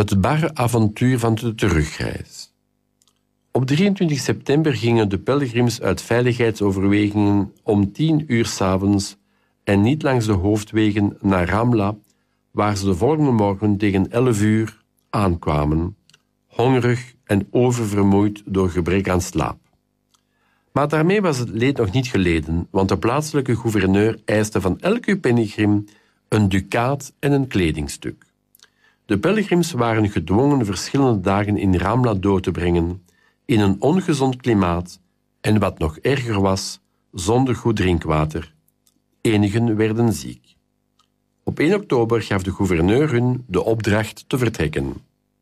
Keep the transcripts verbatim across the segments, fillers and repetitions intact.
Het barre avontuur van de terugreis. Op drieëntwintig september gingen de pelgrims uit veiligheidsoverwegingen om tien uur 's avonds en niet langs de hoofdwegen naar Ramla, waar ze de volgende morgen tegen elf uur aankwamen, hongerig en oververmoeid door gebrek aan slaap. Maar daarmee was het leed nog niet geleden, want de plaatselijke gouverneur eiste van elke pelgrim een ducaat en een kledingstuk. De pelgrims waren gedwongen verschillende dagen in Ramla door te brengen, in een ongezond klimaat en, wat nog erger was, zonder goed drinkwater. Enigen werden ziek. Op één oktober gaf de gouverneur hun de opdracht te vertrekken.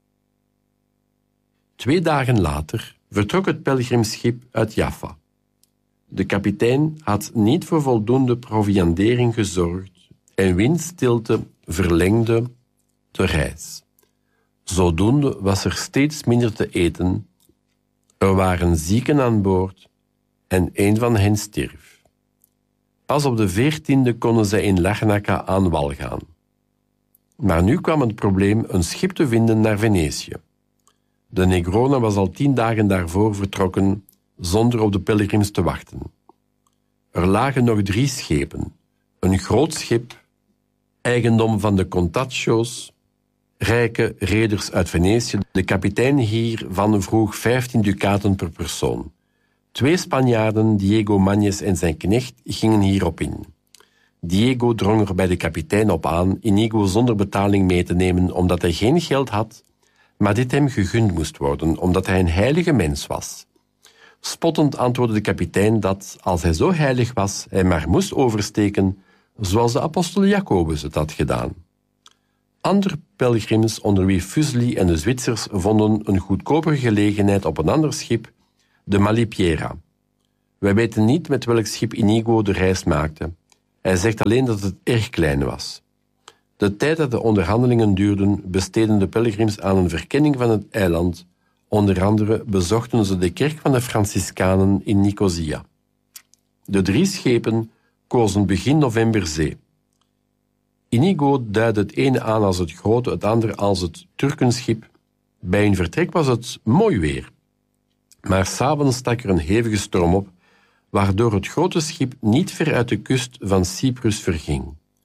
Twee dagen later vertrok het pelgrimsschip uit Jaffa. De kapitein had niet voor voldoende proviandering gezorgd en windstilte verlengde de reis. Zodoende was er steeds minder te eten, er waren zieken aan boord en een van hen stierf. Pas op de veertiende konden zij in Larnaca aan wal gaan. Maar nu kwam het probleem een schip te vinden naar Venetië. De Negrona was al tien dagen daarvoor vertrokken, zonder op de pelgrims te wachten. Er lagen nog drie schepen. Een groot schip, eigendom van de Contacchio's, rijke reders uit Venetië. De kapitein hiervan vroeg vijftien ducaten per persoon. Twee Spanjaarden, Diego Mañez en zijn knecht, gingen hierop in. Diego drong er bij de kapitein op aan Inigo zonder betaling mee te nemen, omdat hij geen geld had, maar dit hem gegund moest worden, omdat hij een heilige mens was. Spottend antwoordde de kapitein dat, als hij zo heilig was, hij maar moest oversteken, zoals de apostel Jacobus het had gedaan. Andere pelgrims, onder wie Fuseli en de Zwitsers, vonden een goedkopere gelegenheid op een ander schip, de Malipiera. Wij weten niet met welk schip Inigo de reis maakte. Hij zegt alleen dat het erg klein was. De tijd dat de onderhandelingen duurden, besteden de pelgrims aan een verkenning van het eiland. Onder andere bezochten ze de kerk van de Franciscanen in Nicosia. De drie schepen kozen begin november zee. Inigo duidde het ene aan als het grote, het andere als het Turkenschip. Bij hun vertrek was het mooi weer. Maar 's avonds stak er een hevige storm op, waardoor het grote schip niet ver uit de kust van Cyprus verging.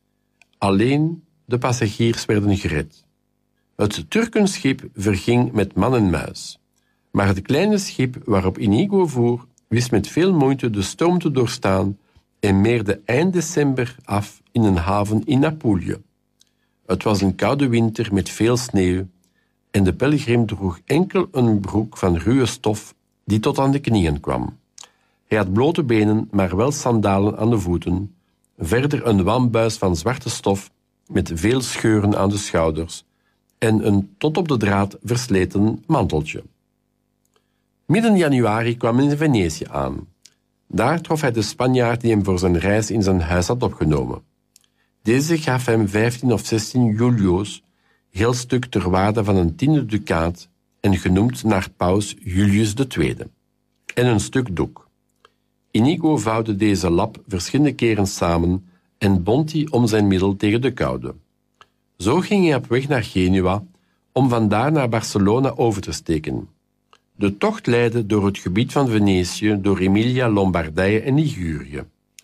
Alleen de passagiers werden gered. Het Turkenschip verging met man en muis. Maar het kleine schip waarop Inigo voer, wist met veel moeite de storm te doorstaan en meerde eind december af in een haven in Apulië. Het was een koude winter met veel sneeuw en de pelgrim droeg enkel een broek van ruwe stof die tot aan de knieën kwam. Hij had blote benen, maar wel sandalen aan de voeten, verder een wambuis van zwarte stof met veel scheuren aan de schouders en een tot op de draad versleten manteltje. Midden januari kwam hij in Venetië aan. Daar trof hij de Spanjaard die hem voor zijn reis in zijn huis had opgenomen. Deze gaf hem vijftien of zestien Julio's, geldstuk ter waarde van een tiende ducaat en genoemd naar paus Julius de Tweede, en een stuk doek. Inigo vouwde deze lap verschillende keren samen en bond die om zijn middel tegen de koude. Zo ging hij op weg naar Genua, om vandaar naar Barcelona over te steken. De tocht leidde door het gebied van Venetië, door Emilia, Lombardije en Ligurië.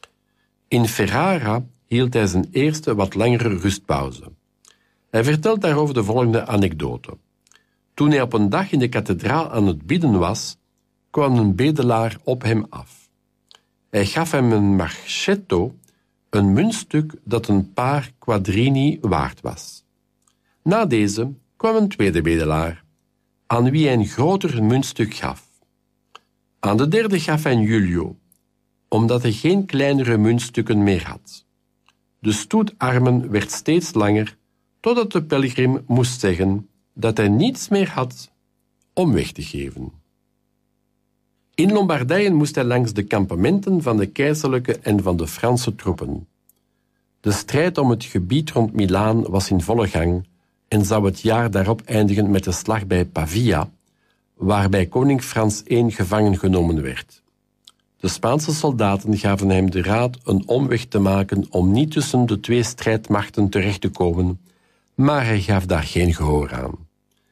In Ferrara hield hij zijn eerste wat langere rustpauze. Hij vertelt daarover de volgende anekdote. Toen hij op een dag in de kathedraal aan het bidden was, kwam een bedelaar op hem af. Hij gaf hem een marchetto, een muntstuk dat een paar quadrini waard was. Na deze kwam een tweede bedelaar, aan wie hij een groter muntstuk gaf. Aan de derde gaf hij een Julio, omdat hij geen kleinere muntstukken meer had. De stoet armen werd steeds langer, totdat de pelgrim moest zeggen dat hij niets meer had om weg te geven. In Lombardije moest hij langs de kampementen van de keizerlijke en van de Franse troepen. De strijd om het gebied rond Milaan was in volle gang en zou het jaar daarop eindigen met de slag bij Pavia, waarbij koning Frans één gevangen genomen werd. De Spaanse soldaten gaven hem de raad een omweg te maken om niet tussen de twee strijdmachten terecht te komen, maar hij gaf daar geen gehoor aan.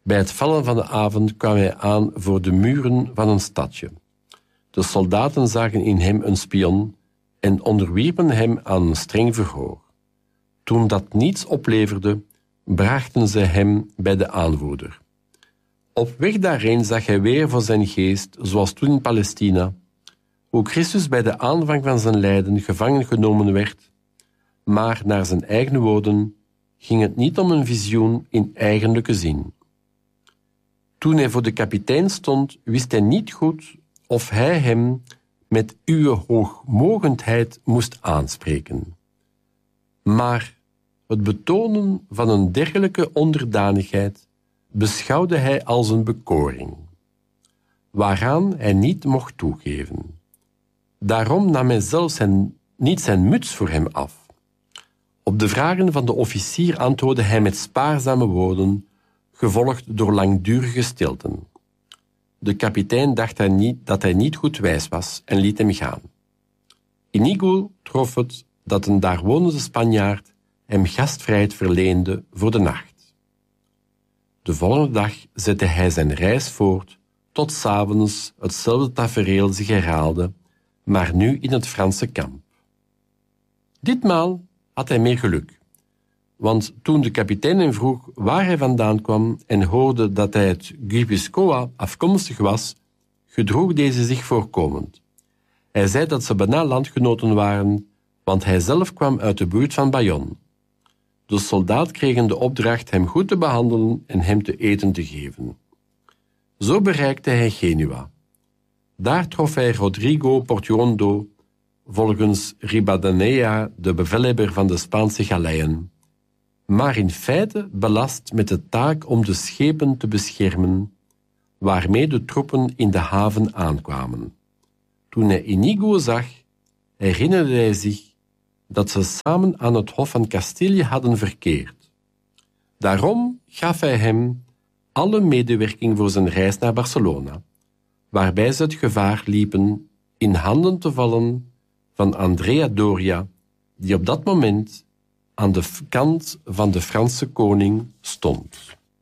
Bij het vallen van de avond kwam hij aan voor de muren van een stadje. De soldaten zagen in hem een spion en onderwierpen hem aan een streng verhoor. Toen dat niets opleverde, brachten ze hem bij de aanvoerder. Op weg daarheen zag hij weer voor zijn geest, zoals toen in Palestina, hoe Christus bij de aanvang van zijn lijden gevangen genomen werd, maar naar zijn eigen woorden ging het niet om een visioen in eigenlijke zin. Toen hij voor de kapitein stond, wist hij niet goed of hij hem met uw hoogmogendheid moest aanspreken. Maar het betonen van een dergelijke onderdanigheid beschouwde hij als een bekoring, waaraan hij niet mocht toegeven. Daarom nam hij zelfs zijn, niet zijn muts voor hem af. Op de vragen van de officier antwoordde hij met spaarzame woorden, gevolgd door langdurige stilten. De kapitein dacht hij niet, dat hij niet goed wijs was en liet hem gaan. Inigo trof het dat een daar wonende Spanjaard hem gastvrijheid verleende voor de nacht. De volgende dag zette hij zijn reis voort, tot 's avonds hetzelfde tafereel zich herhaalde, maar nu in het Franse kamp. Ditmaal had hij meer geluk, want toen de kapitein hem vroeg waar hij vandaan kwam en hoorde dat hij uit Guipuscoa afkomstig was, gedroeg deze zich voorkomend. Hij zei dat ze bijna landgenoten waren, want hij zelf kwam uit de buurt van Bayonne. De soldaat kreeg de opdracht hem goed te behandelen en hem te eten te geven. Zo bereikte hij Genua. Daar trof hij Rodrigo Portuondo, volgens Ribadenea de bevelhebber van de Spaanse galeien, maar in feite belast met de taak om de schepen te beschermen, waarmee de troepen in de haven aankwamen. Toen hij Inigo zag, herinnerde hij zich dat ze samen aan het Hof van Castilië hadden verkeerd. Daarom gaf hij hem alle medewerking voor zijn reis naar Barcelona, waarbij ze het gevaar liepen in handen te vallen van Andrea Doria, die op dat moment aan de kant van de Franse koning stond.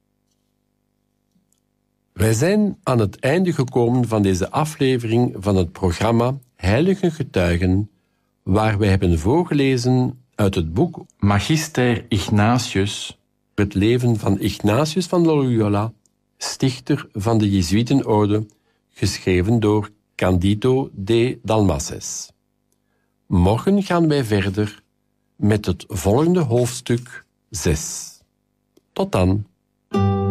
Wij zijn aan het einde gekomen van deze aflevering van het programma Heilige Getuigen, waar wij hebben voorgelezen uit het boek Magister Ignatius, het leven van Ignatius van Loyola, stichter van de Jezuïtenorde, geschreven door Candido de Dalmases. Morgen gaan wij verder met het volgende hoofdstuk zes. Tot dan.